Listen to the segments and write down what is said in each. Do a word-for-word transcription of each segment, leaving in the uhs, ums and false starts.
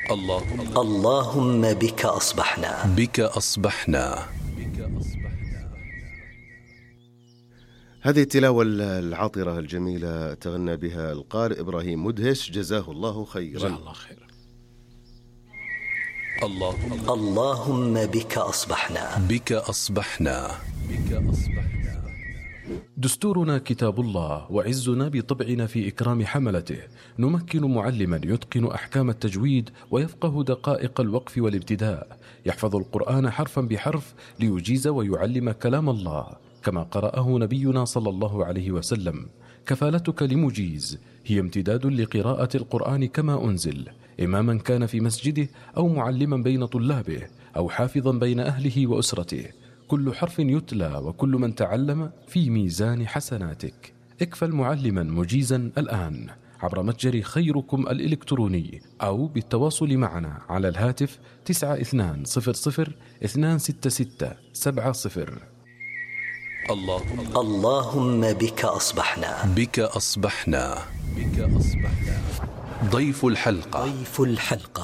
اللهم اللهم بك أصبحنا بك أصبحنا. هذه التلاوة العاطرة الجميلة تغنى بها القارئ إبراهيم مدهش، جزاه الله خيرا. جزاه الله خيرا. اللهم اللهم بك أصبحنا بك أصبحنا بك أصبحنا. دستورنا كتاب الله، وعزنا بطبعنا في إكرام حملته. نمكن معلما يتقن أحكام التجويد ويفقه دقائق الوقف والابتداء، يحفظ القرآن حرفا بحرف ليجيز ويعلم كلام الله كما قرأه نبينا صلى الله عليه وسلم. كفالتك لمجيز هي امتداد لقراءة القرآن كما أنزل، إماما كان في مسجده أو معلما بين طلابه أو حافظا بين أهله وأسرته. كل حرف يتلى وكل من تعلم في ميزان حسناتك. اكفل معلما مجيزا الآن عبر متجر خيركم الإلكتروني أو بالتواصل معنا على الهاتف تسعة اثنان صفر صفر اثنان ستة ستة سبعة صفر. اللهم اللهم بك أصبحنا بك أصبحنا بك أصبحنا. ضيف الحلقة ضيف الحلقة.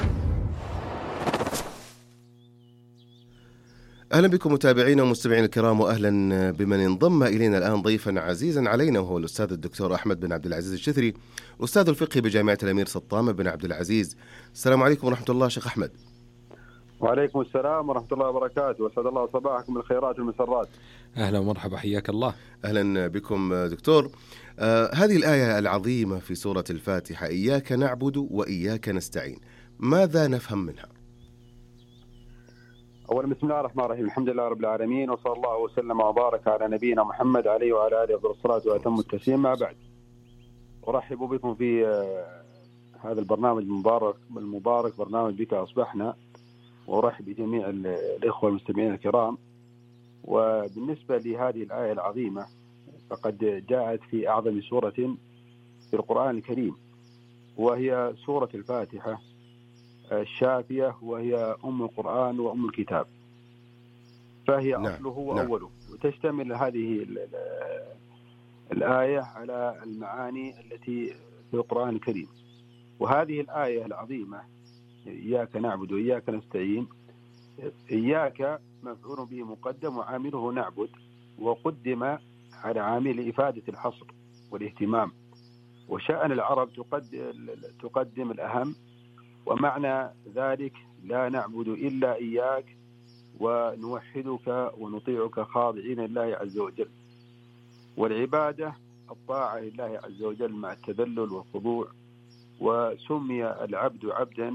أهلا بكم متابعينا ومستمعين الكرام، وأهلا بمن انضم إلينا الآن ضيفا عزيزا علينا، وهو الأستاذ الدكتور أحمد بن عبد العزيز الشثري، أستاذ الفقه بجامعة الأمير سلطان بن عبد العزيز. السلام عليكم ورحمة الله شيخ أحمد. وعليكم السلام ورحمة الله وبركاته، وسعد الله صباحكم بالخيرات والمسرات. أهلا ومرحبا، حياك الله. أهلا بكم دكتور. آه هذه الآية العظيمة في سورة الفاتحة، إياك نعبد وإياك نستعين، ماذا نفهم منها؟ أولا بسم الله الرحمن الرحيم، الحمد لله رب العالمين، وصلى الله وسلم وبارك على نبينا محمد عليه وعلى آله أفضل الصلاة وأتم التسليم. ما بعد، أرحب بكم في هذا البرنامج المبارك المبارك برنامج بك أصبحنا، وأرحب بجميع الإخوة المستمعين الكرام. وبالنسبة لهذه الآية العظيمة فقد جاءت في أعظم سورة في القرآن الكريم، وهي سورة الفاتحة الشافية، وهي أم القرآن وأم الكتاب، فهي نعم. أصله وأوله. نعم. وتشتمل هذه الآية على المعاني التي في القرآن الكريم. وهذه الآية العظيمة إياك نعبد وإياك نستعين، إياك مفعول به مقدم وعامله نعبد، وقدم على عامل إفادة الحصر والاهتمام، وشأن العرب تقدم الأهم، ومعنى ذلك لا نعبد إلا إياك ونوحدك ونطيعك خاضعين لله عز وجل. والعبادة الطاعة لله عز وجل مع التذلل والخضوع، وسمي العبد عبدا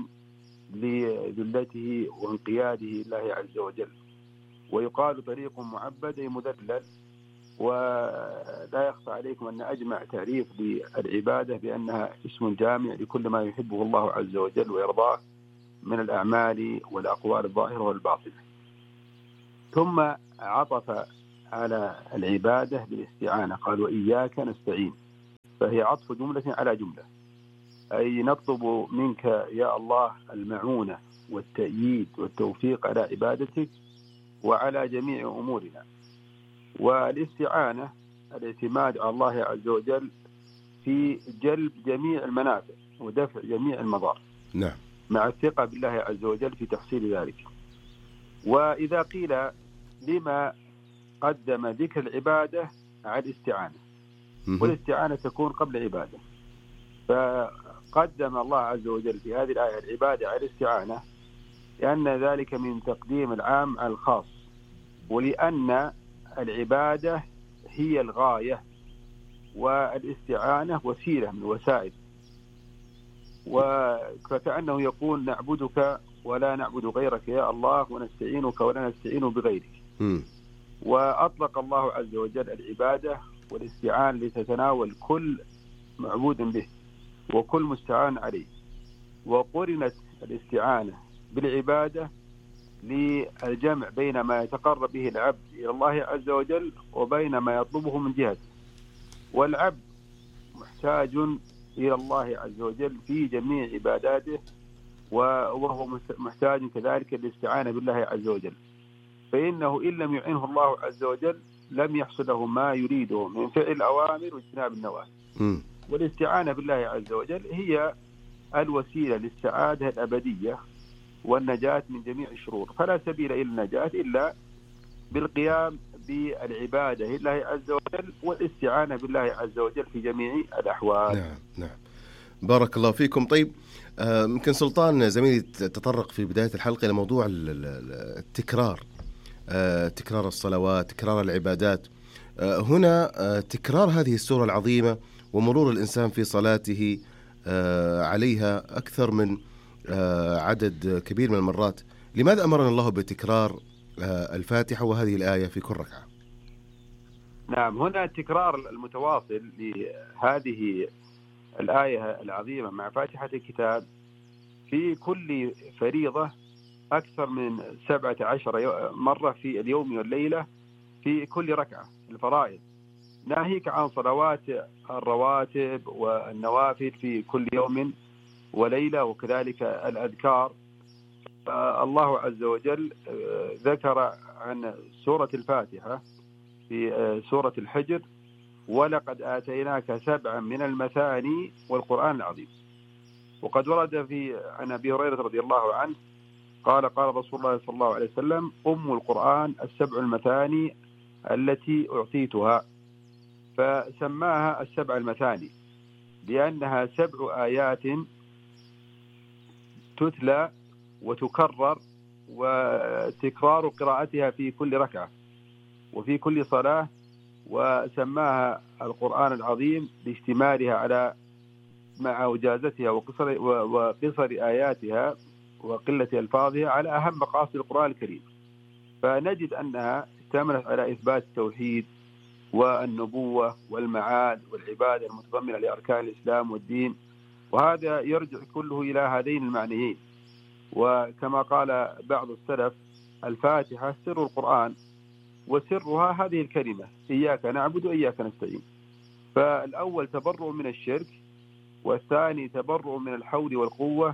لذلته وانقياده لله عز وجل. ويقال طريق معبد مذلل. ولا يخفى عليكم أن أجمع تعريف للعبادة بأنها اسم جامع لكل ما يحبه الله عز وجل ويرضاه من الأعمال والأقوال الظاهرة والباطنة. ثم عطف على العبادة بالاستعانة، قال وإياك نستعين، فهي عطف جملة على جملة، أي نطلب منك يا الله المعونة والتأييد والتوفيق على عبادتك وعلى جميع أمورنا. والاستعانة الاعتماد على الله عز وجل في جلب جميع المنافع ودفع جميع المضار، نعم، مع الثقة بالله عز وجل في تحصيل ذلك. وإذا قيل لما قدم ذكر العبادة على الاستعانة، والاستعانة تكون قبل العبادة، فقدم الله عز وجل في هذه الآية العبادة على الاستعانة لأن ذلك من تقديم العام على الخاص، ولأن العبادة هي الغاية والاستعانة وسيلة من الوسائل. وكأنه يقول نعبدك ولا نعبد غيرك يا الله، ونستعينك ولا نستعين بغيرك. م. وأطلق الله عز وجل العبادة والاستعانة لتتناول كل معبود به وكل مستعان عليه، وقرنت الاستعانة بالعبادة للجمع بين ما يتقرب به العبد إلى الله عز وجل وبين ما يطلبه من جهته. والعبد محتاج إلى الله عز وجل في جميع عباداته، وهو محتاج كذلك للاستعانة بالله عز وجل، فإنه إن لم يعنه الله عز وجل لم يحصل له ما يريده من فعل الأوامر واجتناب النواهي. والاستعانة بالله عز وجل هي الوسيلة للسعادة الأبدية والنجاة من جميع الشرور، فلا سبيل إلى النجاة إلا بالقيام بالعبادة لله عز وجل والاستعانة بالله عز وجل في جميع الأحوال. نعم نعم، بارك الله فيكم. طيب يمكن آه سلطان زميلي تطرق في بداية الحلقة إلى موضوع التكرار، آه تكرار الصلوات، تكرار العبادات. آه هنا آه تكرار هذه السورة العظيمة ومرور الإنسان في صلاته آه عليها أكثر من آه عدد كبير من المرات، لماذا أمرنا الله بتكرار آه الفاتحة وهذه الآية في كل ركعة؟ نعم، هنا التكرار المتواصل لهذه الآية العظيمة مع فاتحة الكتاب في كل فريضة أكثر من سبعة عشر مرة في اليوم والليلة في كل ركعة الفرائض، ناهيك عن صلوات الرواتب والنوافل في كل يوم وليلة، وكذلك الأذكار. الله عز وجل ذكر عن سورة الفاتحة في سورة الحجر: ولقد آتيناك سبعا من المثاني والقرآن العظيم. وقد ورد في عن أبي هريرة رضي الله عنه قال قال رسول الله صلى الله عليه وسلم: أم القرآن السبع المثاني التي أعطيتها. فسماها السبع المثاني لأنها سبع آيات تتلى وتكرر، وتكرار قراءتها في كل ركعة وفي كل صلاة. وسماها القرآن العظيم لاشتمالها على مع وجازتها وقصر, وقصر آياتها وقلة ألفاظها على أهم مقاصد القرآن الكريم. فنجد أنها اشتملت على إثبات التوحيد والنبوة والمعاد والعبادة المتضمنة لأركان الإسلام والدين، وهذا يرجع كله إلى هذين المعنيين. وكما قال بعض السلف: الفاتحة سر القرآن، وسرها هذه الكلمة: إياك نعبد وإياك نستعين. فالأول تبرؤ من الشرك، والثاني تبرؤ من الحول والقوة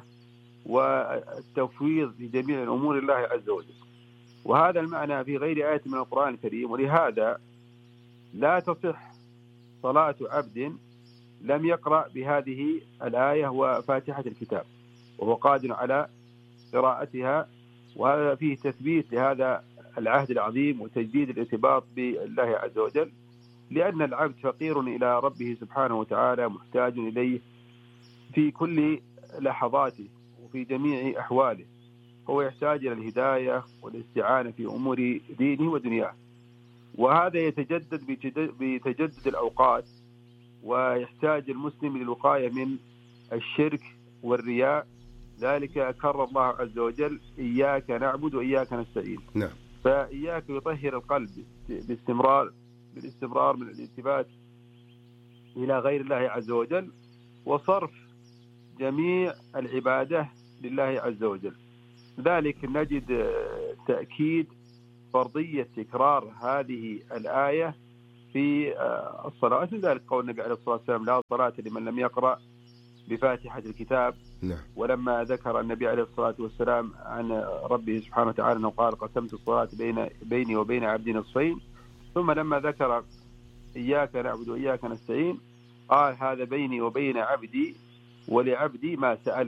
والتفويض في جميع الأمور الله عز وجل. وهذا المعنى في غير آية من القرآن الكريم. ولهذا لا تصح صلاة عبد لم يقرأ بهذه الآية وفاتحة الكتاب وهو قادر على قراءتها، وهذا فيه تثبيت لهذا العهد العظيم وتجديد الارتباط بالله عز وجل، لأن العبد فقير إلى ربه سبحانه وتعالى، محتاج إليه في كل لحظاته وفي جميع أحواله. هو يحتاج إلى الهداية والاستعانة في أمور دينه ودنياه، وهذا يتجدد بتجدد الأوقات، ويحتاج المسلم للوقاية من الشرك والرياء. ذلك كرر الله عز وجل: إياك نعبد وإياك نستعين. نعم. فإياك يطهر القلب باستمرار بالاستمرار من الالتفات إلى غير الله عز وجل، وصرف جميع العبادة لله عز وجل. ذلك نجد تأكيد فرضية تكرار هذه الآية في الصلاة. لذلك قول النبي عليه الصلاة والسلام: لا صلاة لمن لم يقرأ بفاتحة الكتاب. نعم. ولما ذكر النبي عليه الصلاة والسلام عن ربه سبحانه وتعالى أنه قال: قسمت الصلاة بين بيني وبين عبدي نصفين. ثم لما ذكر إياك نعبد وإياك نستعين قال: هذا بيني وبين عبدي ولعبدي ما سأل.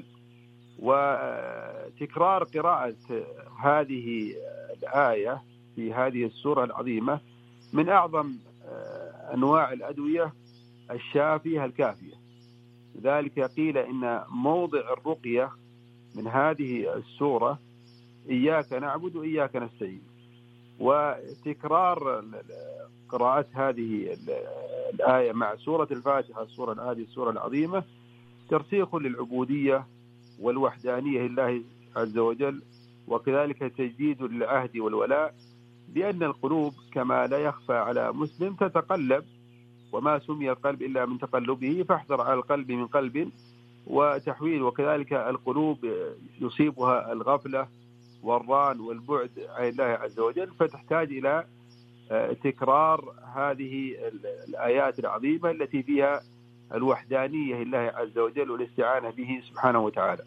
وتكرار قراءة هذه الآية في هذه السورة العظيمة من أعظم أنواع الأدوية الشافية الكافية. ذلك قيل إن موضع الرقية من هذه السورة إياك نعبد وإياك نستعين. وتكرار قراءة هذه الآية مع سورة الفاتحة، السورة هذه السورة العظيمة، ترسيخ للعبودية والوحدانية لله عز وجل، وكذلك تجديد للعهد والولاء، بأن القلوب كما لا يخفى على مسلم تتقلب، وما سمي القلب إلا من تقلبه، فاحذر على القلب من قلب وتحويل. وكذلك القلوب يصيبها الغفلة والران والبعد عن الله عز وجل، فتحتاج إلى تكرار هذه الآيات العظيمة التي فيها الوحدانية لله عز وجل والاستعانة به سبحانه وتعالى.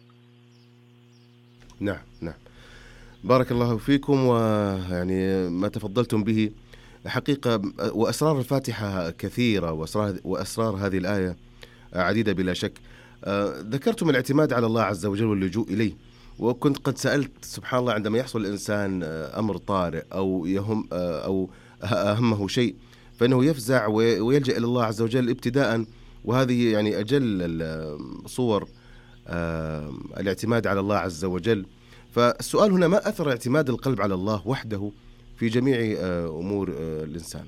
نعم نعم، بارك الله فيكم. ويعني ما تفضلتم به حقيقة، وأسرار الفاتحة كثيرة، وأسرار, وأسرار هذه الآية عديدة بلا شك. ذكرتم الاعتماد على الله عز وجل واللجوء إليه، وكنت قد سألت سبحان الله عندما يحصل الإنسان أمر طارئ أو يهم أو أهمه شيء فإنه يفزع ويلجأ إلى الله عز وجل ابتداء، وهذه يعني أجل صور الاعتماد على الله عز وجل. فالسؤال هنا: ما أثر اعتماد القلب على الله وحده في جميع أمور الإنسان؟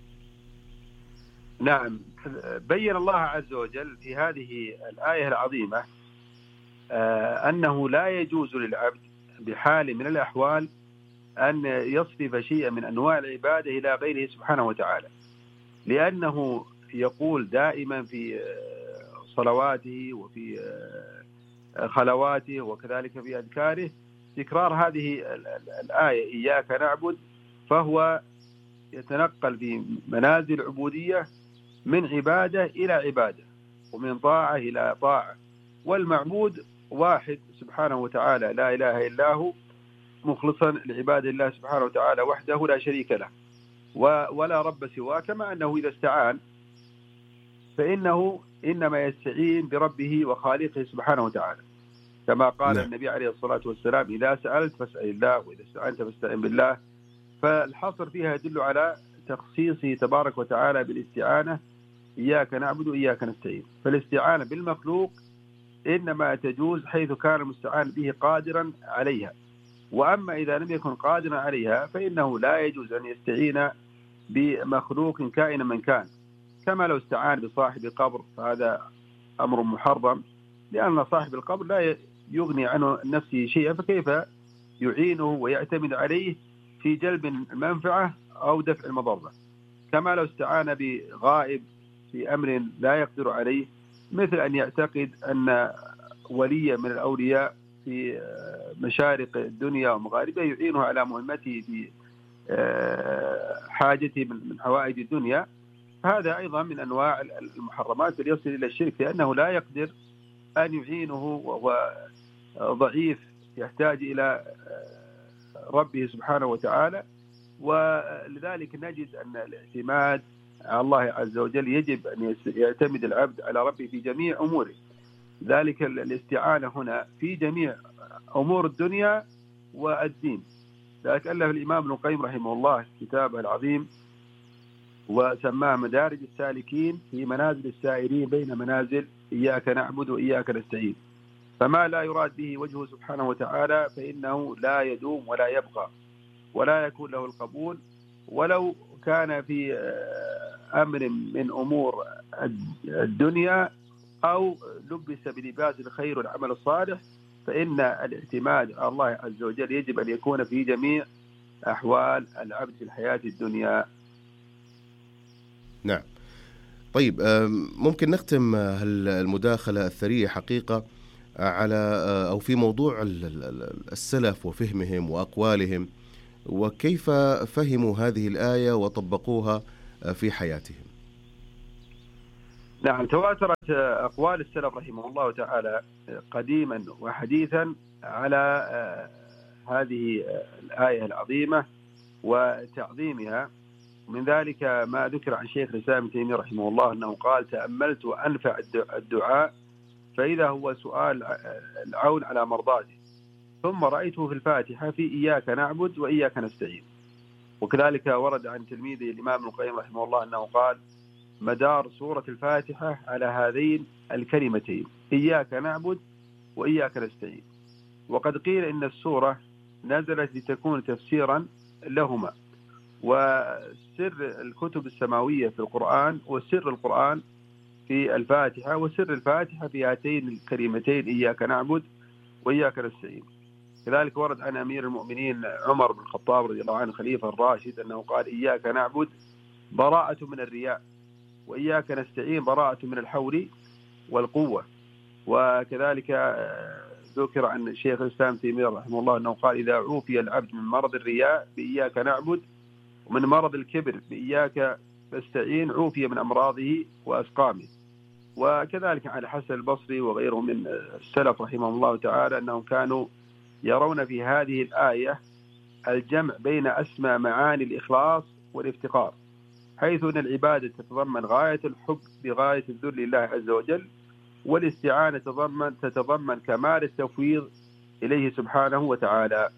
نعم، بين الله عز وجل في هذه الآية العظيمة أنه لا يجوز للعبد بحال من الأحوال أن يصرف شيئا من أنواع العبادة إلى غيره سبحانه وتعالى، لأنه يقول دائما في صلواته وفي خلواته وكذلك في أذكاره تكرار هذه الآية: إياك نعبد، فهو يتنقل في منازل العبودية من عبادة إلى عبادة ومن طاعة إلى طاعة، والمعبود واحد سبحانه وتعالى لا إله إلا هو، مخلصا لعبادة الله سبحانه وتعالى وحده لا شريك له ولا رب سواه. كما أنه إذا استعان فإنه إنما يستعين بربه وخالقه سبحانه وتعالى، كما قال لا. النبي عليه الصلاة والسلام: إذا سألت فاسأل الله وإذا استعنت فاستعن بالله. فالحصر فيها يدل على تخصيصه تبارك وتعالى بالاستعانة: إياك نعبد وإياك نستعين. فالاستعانة بالمخلوق إنما تجوز حيث كان المستعان به قادرا عليها، وأما إذا لم يكن قادرا عليها فإنه لا يجوز أن يستعين بمخلوق كائنا من كان، كما لو استعان بصاحب قبر فهذا أمر محرم، لأن صاحب القبر لا يغني عنه نفسه شيئا، فكيف يعينه ويعتمد عليه في جلب المنفعة أو دفع المضرة؟ كما لو استعان بغائب في أمر لا يقدر عليه، مثل أن يعتقد أن وليا من الأولياء في مشارق الدنيا ومغاربها يعينه على مهمته في حاجته من حوائج الدنيا، هذا أيضا من أنواع المحرمات ليصل إلى الشرك، لأنه لا يقدر أن يعينه وهو ضعيف يحتاج إلى ربه سبحانه وتعالى. ولذلك نجد أن الاعتماد على الله عز وجل يجب أن يعتمد العبد على ربه في جميع أموره، ذلك الاستعانة هنا في جميع أمور الدنيا والدين. ذلك ألف الإمام ابن القيم رحمه الله كتابه العظيم وسماه مدارج السالكين في منازل السائرين بين منازل إياك نعبد وإياك نستعين. فما لا يراد به وجهه سبحانه وتعالى فإنه لا يدوم ولا يبقى ولا يكون له القبول، ولو كان في أمر من أمور الدنيا أو لبس بلباس الخير والعمل الصالح، فإن الاعتماد على الله عز وجل يجب أن يكون في جميع أحوال العبد في الحياة الدنيا. نعم. طيب، ممكن نختم المداخلة الثرية حقيقة على أو في موضوع السلف وفهمهم وأقوالهم، وكيف فهموا هذه الآية وطبقوها في حياتهم. نعم، تواترت أقوال السلف رحمه الله تعالى قديما وحديثا على هذه الآية العظيمة وتعظيمها. من ذلك ما ذكر عن شيخ الإسلام ابن تيمية رحمه الله أنه قال: تأملت أنفع الدعاء فإذا هو سؤال العون على مرضاته، ثم رأيته في الفاتحة في إياك نعبد وإياك نستعين. وكذلك ورد عن تلميذه الإمام ابن القيم رحمه الله أنه قال: مدار سورة الفاتحة على هذين الكلمتين إياك نعبد وإياك نستعين. وقد قيل إن السورة نزلت لتكون تفسيرا لهما، وسر الكتب السماوية في القرآن وسر القرآن في الفاتحة، وسر الفاتحة في هاتين الكلمتين إياك نعبد وإياك نستعين. كذلك ورد عن أمير المؤمنين عمر بن الخطاب رضي الله عنه خليفة الراشد أنه قال: إياك نعبد براءة من الرياء، وإياك نستعين براءة من الحول والقوة. وكذلك ذكر عن الشيخ الإسلام تيمية رحمه الله أنه قال: إذا عوفي العبد من مرض الرياء بإياك نعبد ومن مرض الكبر بإياك نستعين عوفي من أمراضه وأسقامه. وكذلك على حسن البصري وغيره من السلف رحمه الله تعالى أنهم كانوا يرون في هذه الآية الجمع بين أسمى معاني الإخلاص والافتقار، حيث أن العبادة تتضمن غاية الحب بغاية الذل لله عز وجل، والاستعانة تتضمن تتضمن كمال التفويض إليه سبحانه وتعالى.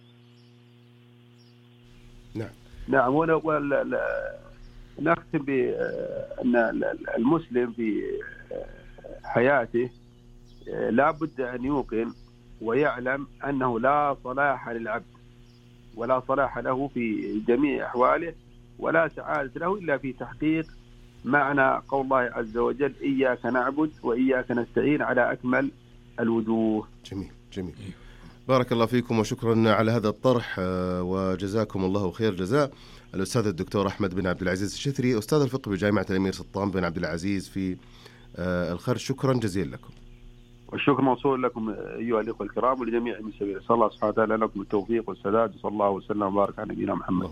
نعم نعم. ونختم بأن المسلم في حياته لا بد أن يوقن ويعلم أنه لا صلاح للعبد ولا صلاح له في جميع أحواله ولا سعادة له إلا في تحقيق معنى قول الله عز وجل إياك نعبد وإياك نستعين على أكمل الوجوه. جميل جميل. بارك الله فيكم وشكرا على هذا الطرح وجزاكم الله خير جزاء. الأستاذ الدكتور أحمد بن عبد العزيز الشثري أستاذ الفقه بجامعة الأمير سلطان بن عبد العزيز في الخرج، شكرا جزيلا لكم. والشكر موصول لكم أيها الأخوة الكرام ولجميع المستمعين. صلى الله سبحانه وتعالى لكم التوفيق والسداد، صلى الله وسلم وبارك على نبينا محمد.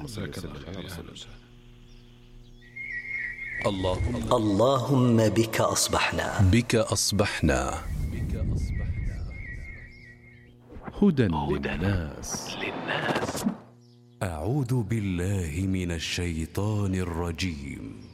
اللهم اللهم بك أصبحنا بك أصبحنا هدى للناس. أعوذ بالله من الشيطان الرجيم.